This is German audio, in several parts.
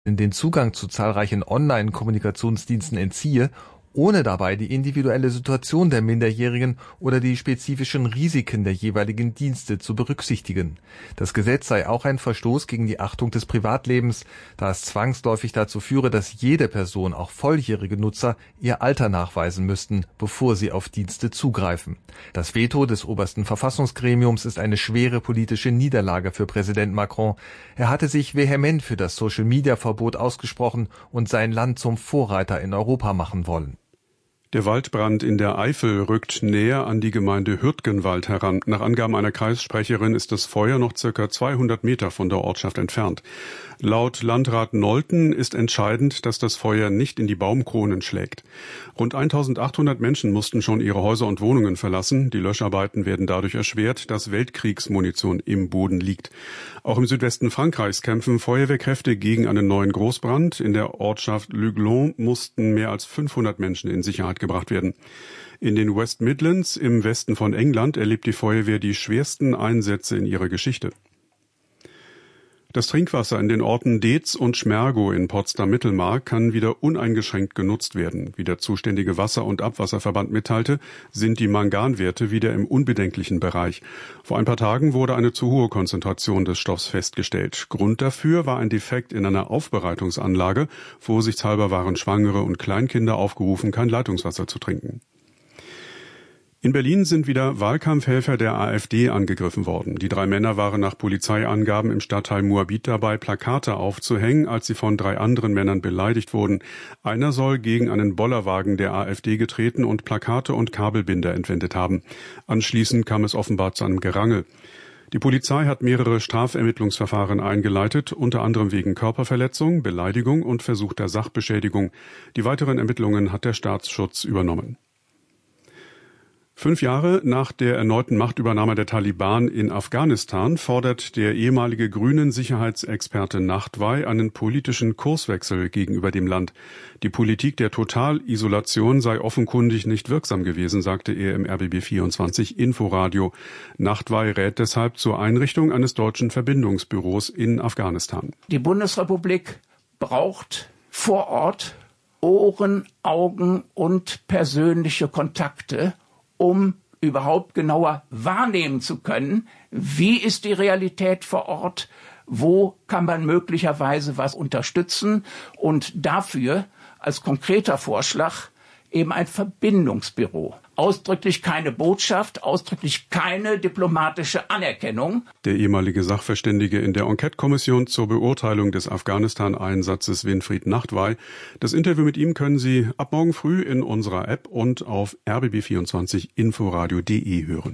den Zugang zu zahlreichen Online-Kommunikationsdiensten entziehe, ohne dabei die individuelle Situation der Minderjährigen oder die spezifischen Risiken der jeweiligen Dienste zu berücksichtigen. Das Gesetz sei auch ein Verstoß gegen die Achtung des Privatlebens, da es zwangsläufig dazu führe, dass jede Person, auch volljährige Nutzer, ihr Alter nachweisen müssten, bevor sie auf Dienste zugreifen. Das Veto des obersten Verfassungsgremiums ist eine schwere politische Niederlage für Präsident Macron. Er hatte sich vehement für das Social-Media-Verbot ausgesprochen und sein Land zum Vorreiter in Europa machen wollen. Der Waldbrand in der Eifel rückt näher an die Gemeinde Hürtgenwald heran. Nach Angaben einer Kreissprecherin ist das Feuer noch ca. 200 Meter von der Ortschaft entfernt. Laut Landrat Nolten ist entscheidend, dass das Feuer nicht in die Baumkronen schlägt. Rund 1800 Menschen mussten schon ihre Häuser und Wohnungen verlassen. Die Löscharbeiten werden dadurch erschwert, dass Weltkriegsmunition im Boden liegt. Auch im Südwesten Frankreichs kämpfen Feuerwehrkräfte gegen einen neuen Großbrand. In der Ortschaft Luglon mussten mehr als 500 Menschen in Sicherheit gebracht werden. In den West Midlands im Westen von England erlebt die Feuerwehr die schwersten Einsätze in ihrer Geschichte. Das Trinkwasser in den Orten Deetz und Schmergow in Potsdam-Mittelmark kann wieder uneingeschränkt genutzt werden. Wie der zuständige Wasser- und Abwasserverband mitteilte, sind die Manganwerte wieder im unbedenklichen Bereich. Vor ein paar Tagen wurde eine zu hohe Konzentration des Stoffs festgestellt. Grund dafür war ein Defekt in einer Aufbereitungsanlage. Vorsichtshalber waren Schwangere und Kleinkinder aufgerufen, kein Leitungswasser zu trinken. In Berlin sind wieder Wahlkampfhelfer der AfD angegriffen worden. Die 3 Männer waren nach Polizeiangaben im Stadtteil Moabit dabei, Plakate aufzuhängen, als sie von 3 anderen Männern beleidigt wurden. Einer soll gegen einen Bollerwagen der AfD getreten und Plakate und Kabelbinder entwendet haben. Anschließend kam es offenbar zu einem Gerangel. Die Polizei hat mehrere Strafermittlungsverfahren eingeleitet, unter anderem wegen Körperverletzung, Beleidigung und versuchter Sachbeschädigung. Die weiteren Ermittlungen hat der Staatsschutz übernommen. 5 Jahre nach der erneuten Machtübernahme der Taliban in Afghanistan fordert der ehemalige grünen Sicherheitsexperte Nachtwey einen politischen Kurswechsel gegenüber dem Land. Die Politik der Totalisolation sei offenkundig nicht wirksam gewesen, sagte er im RBB24 Inforadio. Nachtwey rät deshalb zur Einrichtung eines deutschen Verbindungsbüros in Afghanistan. Die Bundesrepublik braucht vor Ort Ohren, Augen und persönliche Kontakte, um überhaupt genauer wahrnehmen zu können, wie ist die Realität vor Ort, wo kann man möglicherweise was unterstützen und dafür als konkreter Vorschlag eben ein Verbindungsbüro. Ausdrücklich keine Botschaft, ausdrücklich keine diplomatische Anerkennung. Der ehemalige Sachverständige in der Enquete-Kommission zur Beurteilung des Afghanistan-Einsatzes Winfried Nachtwey. Das Interview mit ihm können Sie ab morgen früh in unserer App und auf rbb24inforadio.de hören.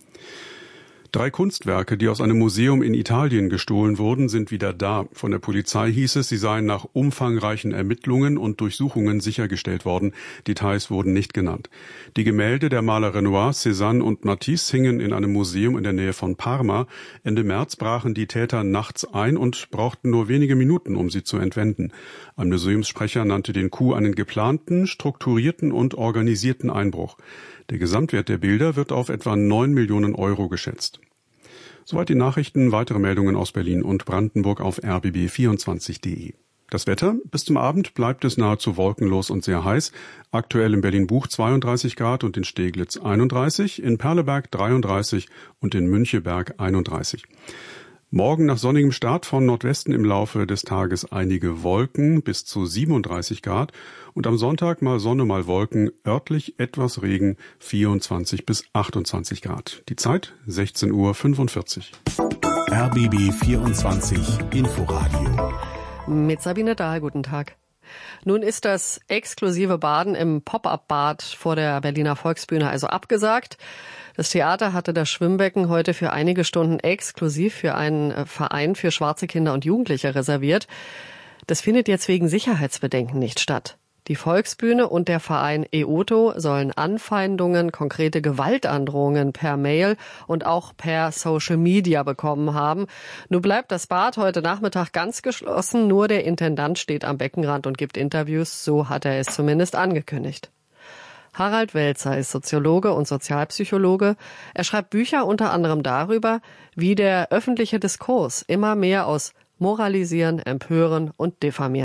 3 Kunstwerke, die aus einem Museum in Italien gestohlen wurden, sind wieder da. Von der Polizei hieß es, sie seien nach umfangreichen Ermittlungen und Durchsuchungen sichergestellt worden. Details wurden nicht genannt. Die Gemälde der Maler Renoir, Cézanne und Matisse hingen in einem Museum in der Nähe von Parma. Ende März brachen die Täter nachts ein und brauchten nur wenige Minuten, um sie zu entwenden. Ein Museumssprecher nannte den Coup einen geplanten, strukturierten und organisierten Einbruch. Der Gesamtwert der Bilder wird auf etwa 9 Millionen Euro geschätzt. Soweit die Nachrichten, weitere Meldungen aus Berlin und Brandenburg auf rbb24.de. Das Wetter: Bis zum Abend bleibt es nahezu wolkenlos und sehr heiß. Aktuell in Berlin-Buch 32 Grad und in Steglitz 31, in Perleberg 33 und in Müncheberg 31. Morgen nach sonnigem Start von Nordwesten im Laufe des Tages einige Wolken bis zu 37 Grad und am Sonntag mal Sonne, mal Wolken, örtlich etwas Regen, 24 bis 28 Grad. Die Zeit 16:45 Uhr. RBB 24 Inforadio. Mit Sabine Dahl, guten Tag. Nun ist das exklusive Baden im Pop-up-Bad vor der Berliner Volksbühne also abgesagt. Das Theater hatte das Schwimmbecken heute für einige Stunden exklusiv für einen Verein für schwarze Kinder und Jugendliche reserviert. Das findet jetzt wegen Sicherheitsbedenken nicht statt. Die Volksbühne und der Verein EOTO sollen Anfeindungen, konkrete Gewaltandrohungen per Mail und auch per Social Media bekommen haben. Nun bleibt das Bad heute Nachmittag ganz geschlossen. Nur der Intendant steht am Beckenrand und gibt Interviews. So hat er es zumindest angekündigt. Harald Welzer ist Soziologe und Sozialpsychologe. Er schreibt Bücher unter anderem darüber, wie der öffentliche Diskurs immer mehr aus moralisieren, empören und diffamieren.